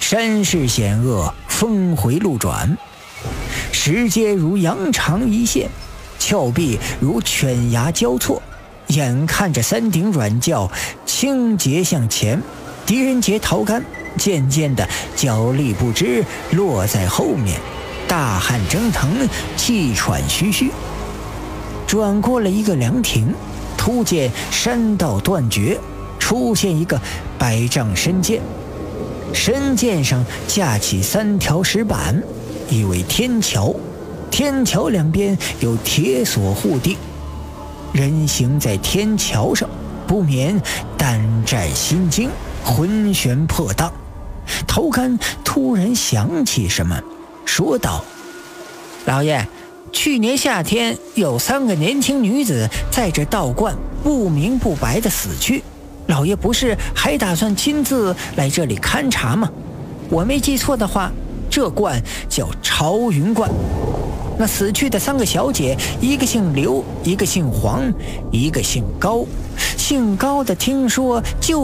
山势险恶，峰回路转，石阶如羊肠一线，峭壁如犬牙交错。眼看着山顶软教倾斜向前，狄仁杰、陶干渐渐的脚力不支，落在后面，大汗蒸腾，气喘吁吁。转过了一个凉亭，突见山道断绝，出现一个百丈深涧，深涧上架起3条石板，以为天桥，天桥两边有铁索护定。人行在天桥上，不免胆战心惊，魂旋魄荡。陶干突然想起什么，说道：老爷，去年夏天有3个年轻女子在这道观不明不白的死去，老爷不是还打算亲自来这里勘察吗？我没记错的话，这观叫朝云观。那死去的3个小姐，一个姓刘，一个姓黄，一个姓高。姓高的听说就